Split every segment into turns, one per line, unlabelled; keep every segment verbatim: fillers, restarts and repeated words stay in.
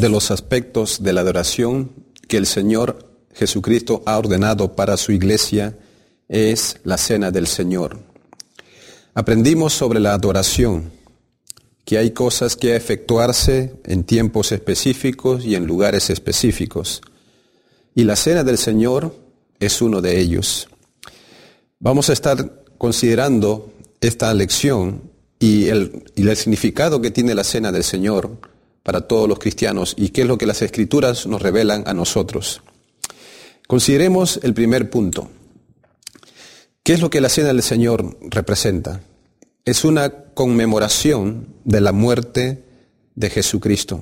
de los aspectos de la adoración que el Señor Jesucristo ha ordenado para su iglesia es la cena del Señor. Aprendimos sobre la adoración, que hay cosas que efectuarse en tiempos específicos y en lugares específicos. Y la cena del Señor es uno de ellos. Vamos a estar considerando esta lección y el, y el significado que tiene la cena del Señor para todos los cristianos y qué es lo que las Escrituras nos revelan a nosotros. Consideremos el primer punto. ¿Qué es lo que la cena del Señor representa? Es una conmemoración de la muerte de Jesucristo.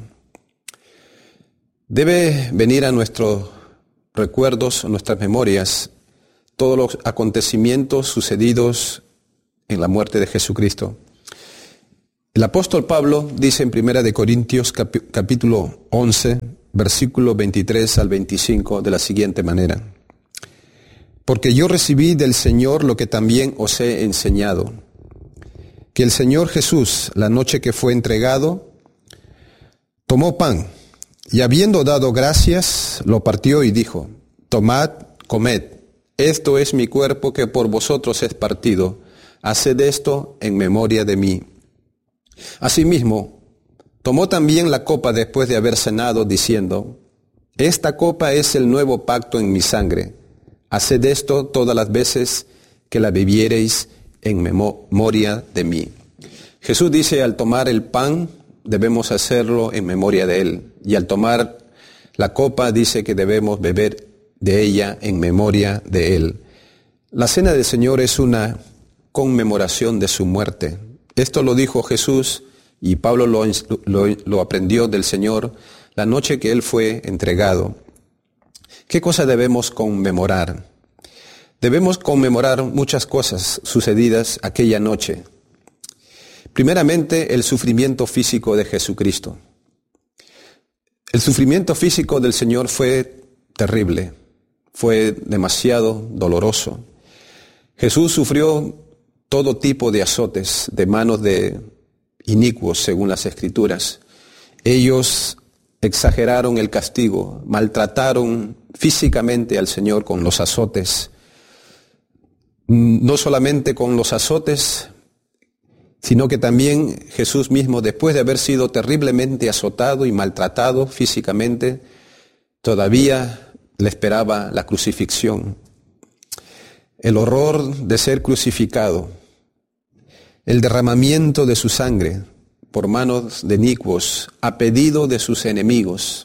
Debe venir a nuestros recuerdos, a nuestras memorias, todos los acontecimientos sucedidos en la muerte de Jesucristo. El apóstol Pablo dice en Primera de Corintios capi- capítulo once, versículo veintitrés al veinticinco de la siguiente manera: porque yo recibí del Señor lo que también os he enseñado, que el Señor Jesús, la noche que fue entregado, tomó pan, y habiendo dado gracias, lo partió y dijo: tomad, comed, esto es mi cuerpo que por vosotros es partido, haced esto en memoria de mí. Asimismo, tomó también la copa después de haber cenado, diciendo: esta copa es el nuevo pacto en mi sangre, haced esto todas las veces que la bebiereis en memoria de mí. Jesús dice, al tomar el pan, debemos hacerlo en memoria de Él. Y al tomar la copa, dice que debemos beber de ella en memoria de Él. La cena del Señor es una conmemoración de su muerte. Esto lo dijo Jesús y Pablo lo, lo, lo aprendió del Señor la noche que Él fue entregado. ¿Qué cosa debemos conmemorar? Debemos conmemorar muchas cosas sucedidas aquella noche. Primeramente, el sufrimiento físico de Jesucristo. El sufrimiento físico del Señor fue terrible, fue demasiado doloroso. Jesús sufrió todo tipo de azotes de manos de inicuos, según las Escrituras. Ellos exageraron el castigo, maltrataron físicamente al Señor con los azotes. No solamente con los azotes, sino que también Jesús mismo, después de haber sido terriblemente azotado y maltratado físicamente, todavía le esperaba la crucifixión. El horror de ser crucificado, el derramamiento de su sangre por manos de inicuos a pedido de sus enemigos.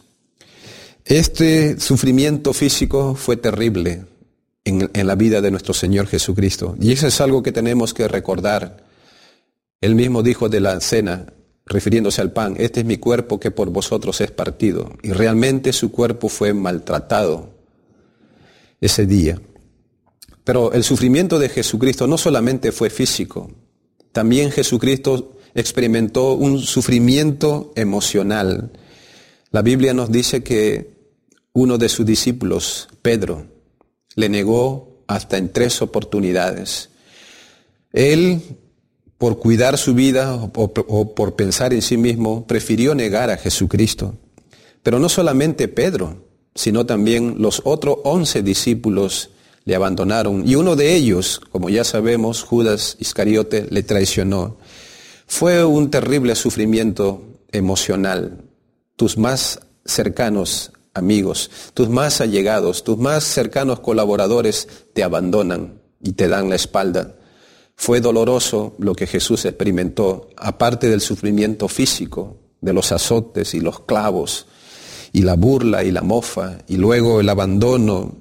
Este sufrimiento físico fue terrible en, en la vida de nuestro Señor Jesucristo. Y eso es algo que tenemos que recordar. Él mismo dijo de la cena, refiriéndose al pan: este es mi cuerpo que por vosotros es partido. Y realmente su cuerpo fue maltratado ese día. Pero el sufrimiento de Jesucristo no solamente fue físico, también Jesucristo experimentó un sufrimiento emocional. La Biblia nos dice que uno de sus discípulos, Pedro, le negó hasta en tres oportunidades. Él, por cuidar su vida o, o por pensar en sí mismo, prefirió negar a Jesucristo. Pero no solamente Pedro, sino también los otros once discípulos le abandonaron. Y uno de ellos, como ya sabemos, Judas Iscariote, le traicionó. Fue un terrible sufrimiento emocional. Tus más cercanos amigos, tus más allegados, tus más cercanos colaboradores te abandonan y te dan la espalda. Fue doloroso lo que Jesús experimentó, aparte del sufrimiento físico, de los azotes y los clavos, y la burla y la mofa, y luego el abandono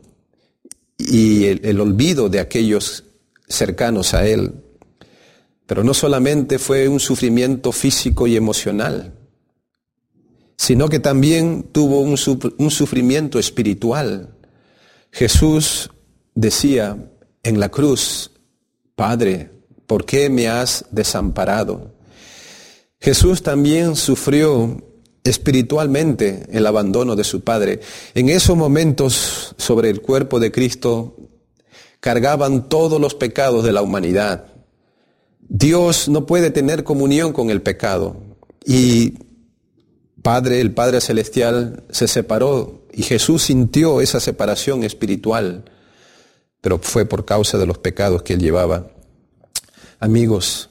y el, el olvido de aquellos cercanos a Él. Pero no solamente fue un sufrimiento físico y emocional, sino que también tuvo un, un sufrimiento espiritual. Jesús decía en la cruz: Padre, ¿por qué me has desamparado? Jesús también sufrió espiritualmente el abandono de su Padre. En esos momentos, sobre el cuerpo de Cristo cargaban todos los pecados de la humanidad. Dios no puede tener comunión con el pecado y Padre, el Padre Celestial, se separó y Jesús sintió esa separación espiritual, pero fue por causa de los pecados que él llevaba. Amigos,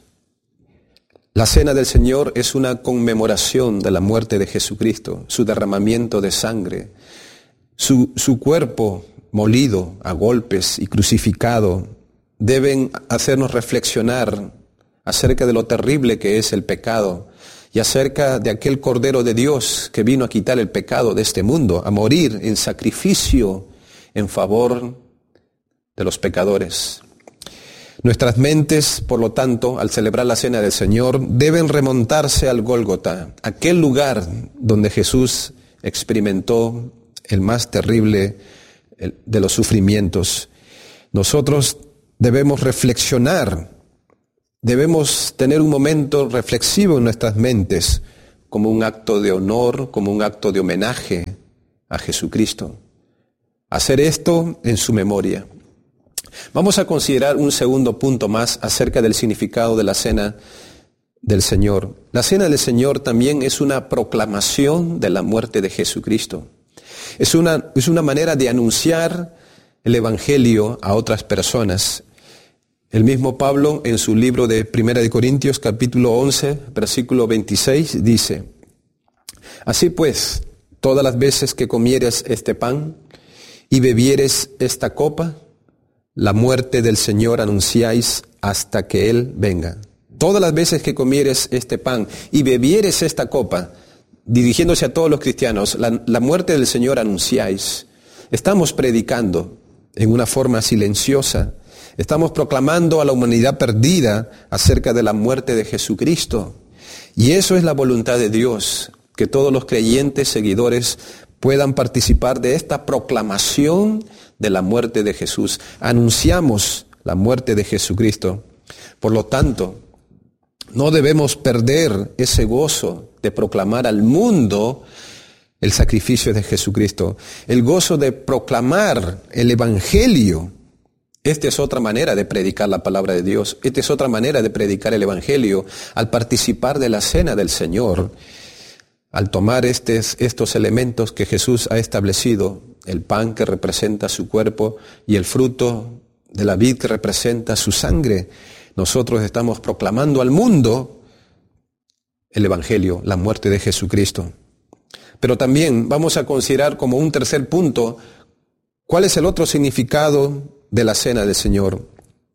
la cena del Señor es una conmemoración de la muerte de Jesucristo, su derramamiento de sangre, su, su cuerpo molido a golpes y crucificado, deben hacernos reflexionar acerca de lo terrible que es el pecado y acerca de aquel Cordero de Dios que vino a quitar el pecado de este mundo, a morir en sacrificio en favor de los pecadores. Nuestras mentes, por lo tanto, al celebrar la cena del Señor, deben remontarse al Gólgota, aquel lugar donde Jesús experimentó el más terrible de los sufrimientos. Nosotros debemos reflexionar, debemos tener un momento reflexivo en nuestras mentes, como un acto de honor, como un acto de homenaje a Jesucristo. Hacer esto en su memoria. Vamos a considerar un segundo punto más acerca del significado de la cena del Señor. La cena del Señor también es una proclamación de la muerte de Jesucristo. Es una, es una manera de anunciar el Evangelio a otras personas. El mismo Pablo, en su libro de Primera de Corintios, capítulo once, versículo veintiséis, dice: Así pues, todas las veces que comieres este pan y bebieres esta copa, la muerte del Señor anunciáis hasta que Él venga. Todas las veces que comieres este pan y bebieres esta copa, dirigiéndose a todos los cristianos, la, la muerte del Señor anunciáis. Estamos predicando en una forma silenciosa. Estamos proclamando a la humanidad perdida acerca de la muerte de Jesucristo. Y eso es la voluntad de Dios, que todos los creyentes, seguidores, puedan participar de esta proclamación de la muerte de Jesús. Anunciamos la muerte de Jesucristo. Por lo tanto, no debemos perder ese gozo de proclamar al mundo el sacrificio de Jesucristo, el gozo de proclamar el Evangelio. Esta es otra manera de predicar la palabra de Dios. Esta es otra manera de predicar el Evangelio al participar de la cena del Señor. Al tomar estes, estos elementos que Jesús ha establecido, el pan que representa su cuerpo y el fruto de la vid que representa su sangre, nosotros estamos proclamando al mundo el Evangelio, la muerte de Jesucristo. Pero también vamos a considerar como un tercer punto, ¿cuál es el otro significado de la cena del Señor?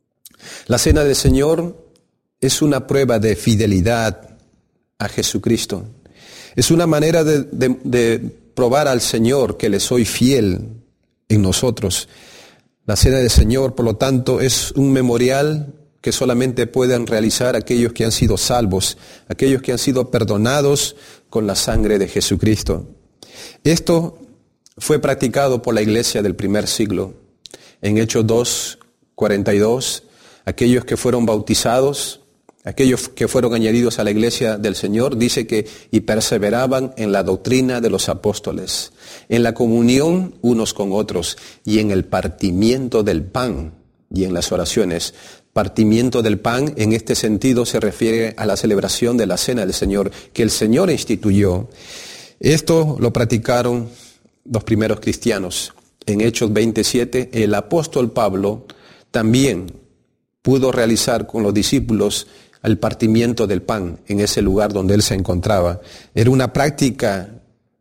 La cena del Señor es una prueba de fidelidad a Jesucristo. Es una manera de, de, de probar al Señor que le soy fiel en nosotros. La cena del Señor, por lo tanto, es un memorial que solamente pueden realizar aquellos que han sido salvos, aquellos que han sido perdonados con la sangre de Jesucristo. Esto fue practicado por la iglesia del primer siglo. En Hechos dos, cuarenta y dos, aquellos que fueron bautizados, aquellos que fueron añadidos a la iglesia del Señor, dice que y perseveraban en la doctrina de los apóstoles, en la comunión unos con otros y en el partimiento del pan y en las oraciones. Partimiento del pan en este sentido se refiere a la celebración de la cena del Señor que el Señor instituyó. Esto lo practicaron los primeros cristianos. En Hechos veintisiete, el apóstol Pablo también pudo realizar con los discípulos el partimiento del pan en ese lugar donde él se encontraba. Era una práctica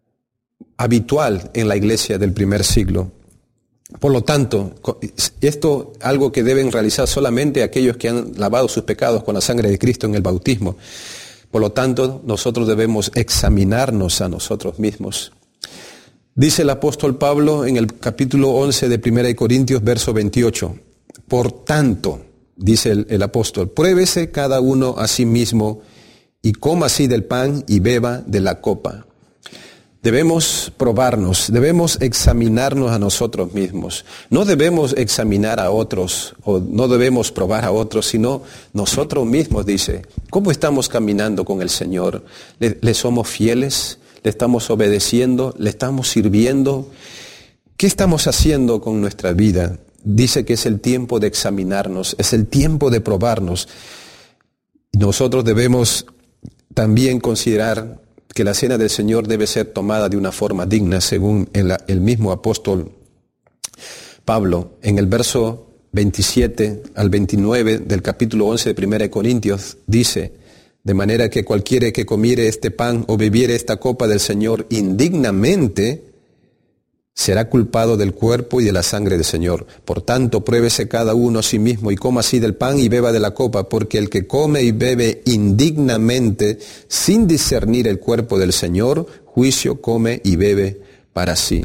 habitual en la iglesia del primer siglo. Por lo tanto, esto es algo que deben realizar solamente aquellos que han lavado sus pecados con la sangre de Cristo en el bautismo. Por lo tanto, nosotros debemos examinarnos a nosotros mismos. Dice el apóstol Pablo en el capítulo once de Primera de Corintios, verso veintiocho. Por tanto, dice el, el apóstol, pruébese cada uno a sí mismo y coma así del pan y beba de la copa. Debemos probarnos, debemos examinarnos a nosotros mismos. No debemos examinar a otros o no debemos probar a otros, sino nosotros mismos, dice. ¿Cómo estamos caminando con el Señor? ¿Le, le somos fieles? ¿Le estamos obedeciendo? ¿Le estamos sirviendo? ¿Qué estamos haciendo con nuestra vida? Dice que es el tiempo de examinarnos, es el tiempo de probarnos. Nosotros debemos también considerar que la cena del Señor debe ser tomada de una forma digna, según el, el mismo apóstol Pablo, en el verso veintisiete al veintinueve del capítulo once de Primera de Corintios, dice: de manera que cualquiera que comiere este pan o bebiere esta copa del Señor indignamente, será culpado del cuerpo y de la sangre del Señor. Por tanto, pruébese cada uno a sí mismo y coma así del pan y beba de la copa, porque el que come y bebe indignamente, sin discernir el cuerpo del Señor, juicio come y bebe para sí.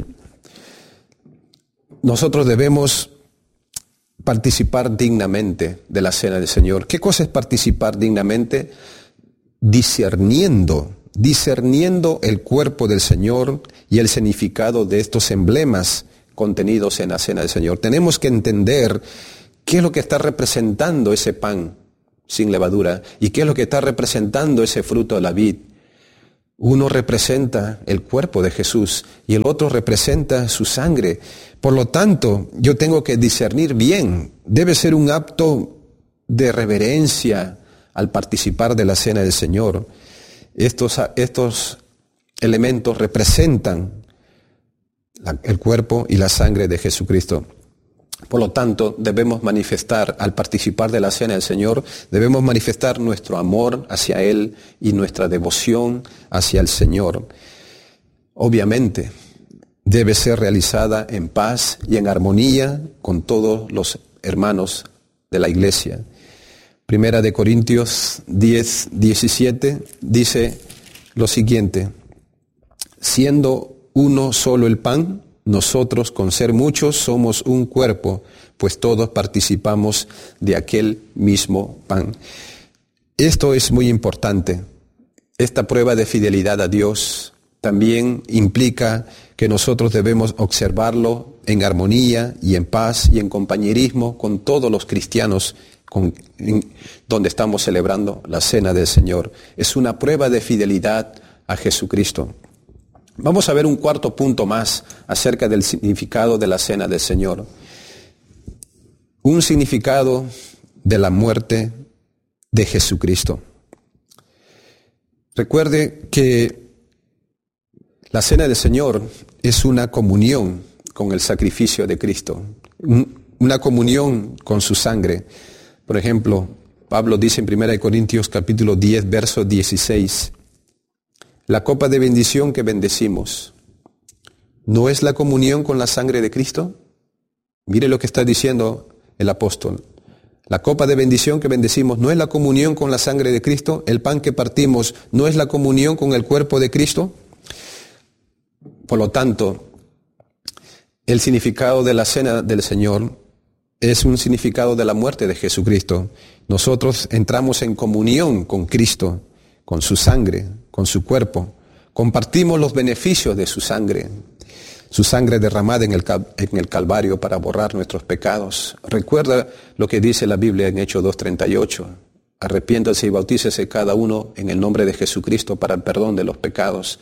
Nosotros debemos participar dignamente de la cena del Señor. ¿Qué cosa es participar dignamente? Discerniendo, discerniendo el cuerpo del Señor y el significado de estos emblemas contenidos en la cena del Señor. Tenemos que entender qué es lo que está representando ese pan sin levadura y qué es lo que está representando ese fruto de la vid. Uno representa el cuerpo de Jesús y el otro representa su sangre. Por lo tanto, yo tengo que discernir bien. Debe ser un acto de reverencia al participar de la cena del Señor. Estos, estos elementos representan la, el cuerpo y la sangre de Jesucristo. Por lo tanto, debemos manifestar, al participar de la cena del Señor, debemos manifestar nuestro amor hacia Él y nuestra devoción hacia el Señor. Obviamente, debe ser realizada en paz y en armonía con todos los hermanos de la iglesia. Primera de Corintios diez, diecisiete dice lo siguiente: siendo uno solo el pan, nosotros con ser muchos somos un cuerpo, pues todos participamos de aquel mismo pan. Esto es muy importante. Esta prueba de fidelidad a Dios también implica que nosotros debemos observarlo en armonía y en paz y en compañerismo con todos los cristianos con, en, donde estamos celebrando la cena del Señor. Es una prueba de fidelidad a Jesucristo. Vamos a ver un cuarto punto más acerca del significado de la cena del Señor. Un significado de la muerte de Jesucristo. Recuerde que la cena del Señor es una comunión con el sacrificio de Cristo, una comunión con su sangre. Por ejemplo, Pablo dice en Primera de Corintios capítulo diez, verso dieciséis, la copa de bendición que bendecimos, ¿no es la comunión con la sangre de Cristo? Mire lo que está diciendo el apóstol. La copa de bendición que bendecimos, ¿no es la comunión con la sangre de Cristo? El pan que partimos, ¿no es la comunión con el cuerpo de Cristo? Por lo tanto, el significado de la cena del Señor es un significado de la muerte de Jesucristo. Nosotros entramos en comunión con Cristo, con su sangre, con su cuerpo. Compartimos los beneficios de su sangre, su sangre derramada en el, en el Calvario para borrar nuestros pecados. Recuerda lo que dice la Biblia en Hechos dos treinta y ocho. Arrepiéntase y bautícese cada uno en el nombre de Jesucristo para el perdón de los pecados.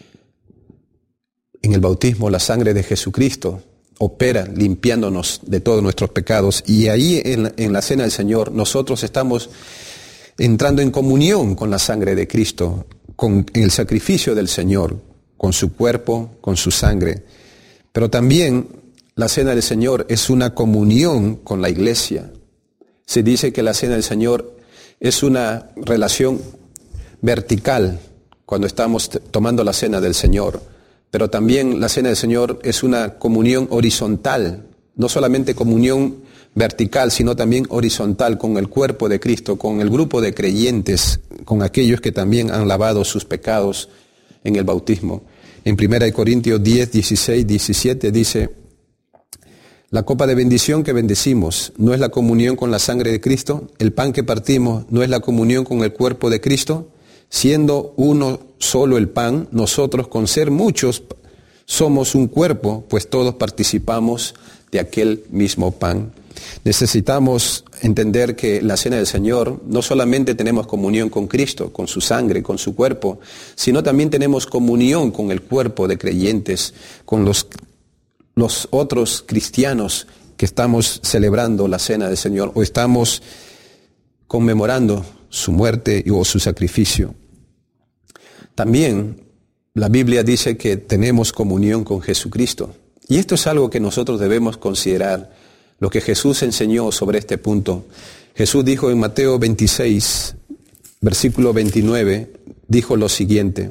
En el bautismo, la sangre de Jesucristo opera limpiándonos de todos nuestros pecados. Y ahí en, en la cena del Señor nosotros estamos entrando en comunión con la sangre de Cristo, con el sacrificio del Señor, con su cuerpo, con su sangre. Pero también la cena del Señor es una comunión con la iglesia. Se dice que la cena del Señor es una relación vertical cuando estamos tomando la cena del Señor. Pero también la cena del Señor es una comunión horizontal, no solamente comunión vertical, sino también horizontal con el cuerpo de Cristo, con el grupo de creyentes, con aquellos que también han lavado sus pecados en el bautismo. En Primera de Corintios diez, dieciséis, diecisiete dice, la copa de bendición que bendecimos, ¿no es la comunión con la sangre de Cristo? El pan que partimos, ¿no es la comunión con el cuerpo de Cristo? Siendo uno solo el pan, nosotros con ser muchos somos un cuerpo, pues todos participamos de aquel mismo pan. Necesitamos entender que la cena del Señor no solamente tenemos comunión con Cristo, con su sangre, con su cuerpo, sino también tenemos comunión con el cuerpo de creyentes, con los, los otros cristianos que estamos celebrando la cena del Señor o estamos conmemorando su muerte o su sacrificio. También la Biblia dice que tenemos comunión con Jesucristo. Y esto es algo que nosotros debemos considerar, lo que Jesús enseñó sobre este punto. Jesús dijo en Mateo veintiséis, versículo veintinueve, dijo lo siguiente.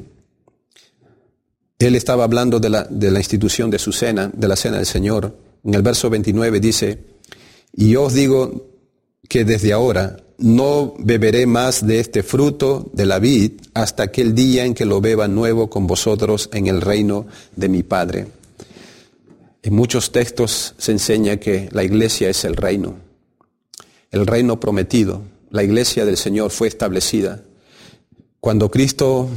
Él estaba hablando de la, de la institución de su cena, de la cena del Señor. En el verso veintinueve dice, y yo os digo que desde ahora no beberé más de este fruto de la vid hasta aquel día en que lo beba nuevo con vosotros en el reino de mi Padre. En muchos textos se enseña que la iglesia es el reino, el reino prometido. La iglesia del Señor fue establecida. Cuando Cristo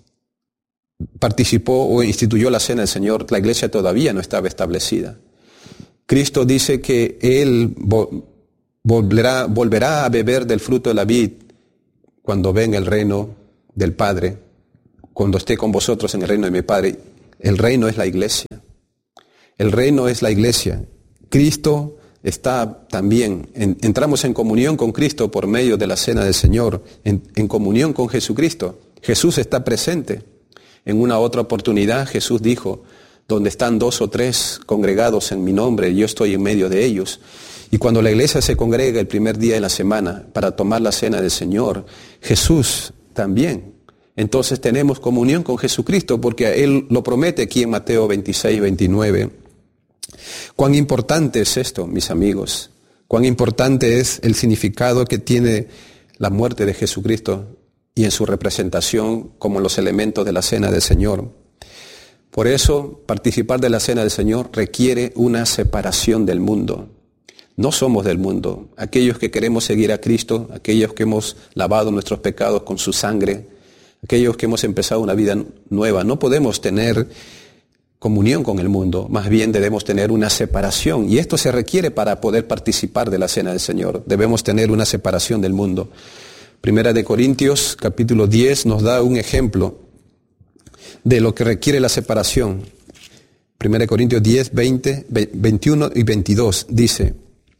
participó o instituyó la cena del Señor, la iglesia todavía no estaba establecida. Cristo dice que Él volverá, volverá a beber del fruto de la vid cuando venga el reino del Padre, cuando esté con vosotros en el reino de mi Padre. El reino es la iglesia. El reino es la iglesia. Cristo está también, en, entramos en comunión con Cristo por medio de la cena del Señor, en, en comunión con Jesucristo. Jesús está presente. En una otra oportunidad Jesús dijo, donde están dos o tres congregados en mi nombre, yo estoy en medio de ellos. Y cuando la iglesia se congrega el primer día de la semana para tomar la cena del Señor, Jesús también. Entonces tenemos comunión con Jesucristo porque Él lo promete aquí en Mateo veintiséis, veintinueve. Cuán importante es esto, mis amigos. Cuán importante es el significado que tiene la muerte de Jesucristo y en su representación como los elementos de la cena del Señor. Por eso, participar de la cena del Señor requiere una separación del mundo. No somos del mundo. Aquellos que queremos seguir a Cristo, aquellos que hemos lavado nuestros pecados con su sangre, aquellos que hemos empezado una vida nueva, no podemos tener comunión con el mundo, más bien debemos tener una separación. Y esto se requiere para poder participar de la cena del Señor. Debemos tener una separación del mundo. Primera de Corintios, capítulo diez, nos da un ejemplo de lo que requiere la separación. Primera de Corintios diez, veinte, veintiuno y veintidós dice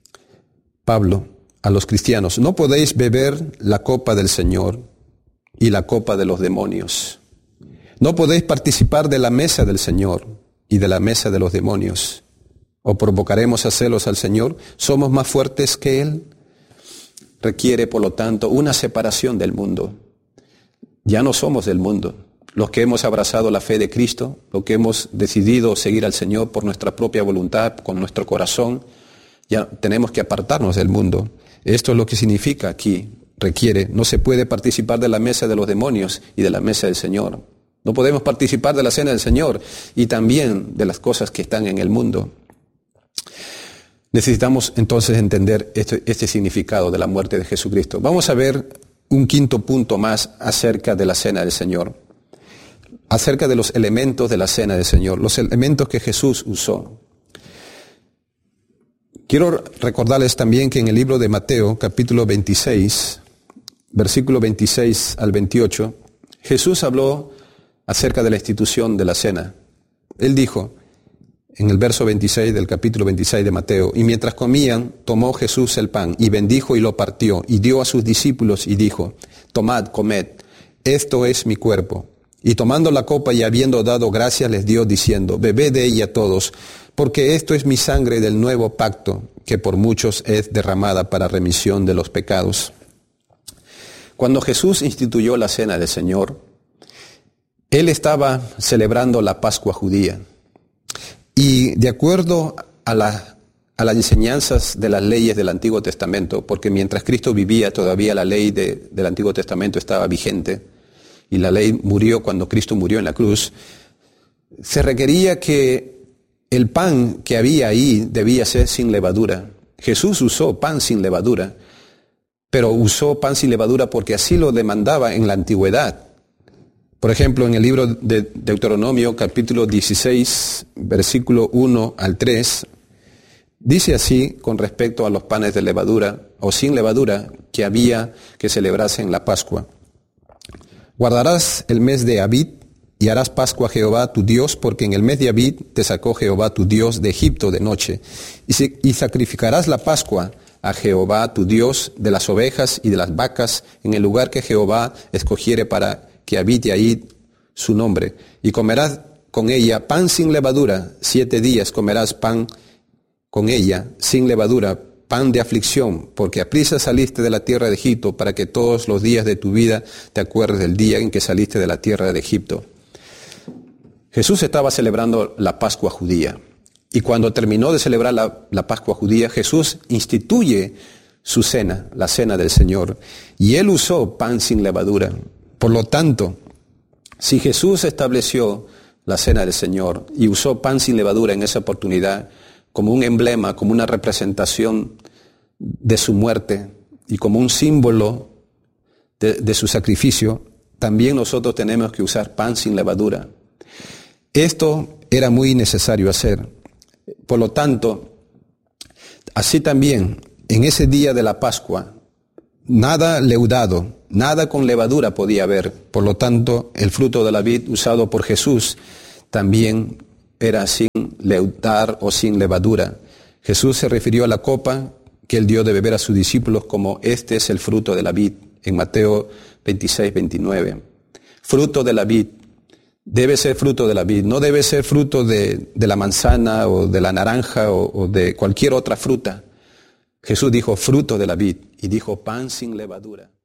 Pablo a los cristianos, no podéis beber la copa del Señor y la copa de los demonios. No podéis participar de la mesa del Señor y de la mesa de los demonios. ¿O provocaremos a celos al Señor? ¿Somos más fuertes que Él? Requiere, por lo tanto, una separación del mundo. Ya no somos del mundo. Los que hemos abrazado la fe de Cristo, los que hemos decidido seguir al Señor por nuestra propia voluntad, con nuestro corazón, ya tenemos que apartarnos del mundo. Esto es lo que significa aquí, requiere. No se puede participar de la mesa de los demonios y de la mesa del Señor. No podemos participar de la cena del Señor y también de las cosas que están en el mundo. Necesitamos entonces entender este, este significado de la muerte de Jesucristo. Vamos a ver un quinto punto más acerca de la cena del Señor. Acerca de los elementos de la cena del Señor, los elementos que Jesús usó. Quiero recordarles también que en el libro de Mateo, capítulo veintiséis, versículo veintiséis al veintiocho, Jesús habló acerca de la institución de la cena. Él dijo, en el verso veintiséis del capítulo veintiséis de Mateo, y mientras comían, tomó Jesús el pan, y bendijo y lo partió, y dio a sus discípulos, y dijo, tomad, comed, esto es mi cuerpo. Y tomando la copa y habiendo dado gracias, les dio, diciendo, bebed de ella todos, porque esto es mi sangre del nuevo pacto, que por muchos es derramada para remisión de los pecados. Cuando Jesús instituyó la cena del Señor, Él estaba celebrando la Pascua judía. Y de acuerdo a, la, a las enseñanzas de las leyes del Antiguo Testamento, porque mientras Cristo vivía todavía la ley de, del Antiguo Testamento estaba vigente, y la ley murió cuando Cristo murió en la cruz, se requería que el pan que había ahí debía ser sin levadura. Jesús usó pan sin levadura, pero usó pan sin levadura porque así lo demandaba en la antigüedad. Por ejemplo, en el libro de Deuteronomio, capítulo dieciséis, versículo uno al tres, dice así con respecto a los panes de levadura o sin levadura que había que celebrarse en la Pascua. Guardarás el mes de Abib y harás Pascua a Jehová tu Dios, porque en el mes de Abib te sacó Jehová tu Dios de Egipto de noche. Y, se, y sacrificarás la Pascua a Jehová tu Dios de las ovejas y de las vacas en el lugar que Jehová escogiere para que habite ahí su nombre. Y comerás con ella pan sin levadura, siete días comerás pan con ella sin levadura, pan de aflicción, porque aprisa saliste de la tierra de Egipto, para que todos los días de tu vida te acuerdes del día en que saliste de la tierra de Egipto. Jesús estaba celebrando la Pascua judía, y cuando terminó de celebrar la, la Pascua judía, Jesús instituye su cena, la cena del Señor, y Él usó pan sin levadura. Por lo tanto, si Jesús estableció la cena del Señor y usó pan sin levadura en esa oportunidad, como un emblema, como una representación de su muerte y como un símbolo de, de su sacrificio, también nosotros tenemos que usar pan sin levadura. Esto era muy necesario hacer. Por lo tanto, así también, en ese día de la Pascua, nada leudado, nada con levadura podía haber. Por lo tanto, el fruto de la vid usado por Jesús también era sin leudar o sin levadura. Jesús se refirió a la copa que Él dio de beber a sus discípulos como este es el fruto de la vid, en Mateo veintiséis, veintinueve. Fruto de la vid. Debe ser fruto de la vid, no debe ser fruto de, de la manzana o de la naranja o, o de cualquier otra fruta. Jesús dijo fruto de la vid y dijo pan sin levadura.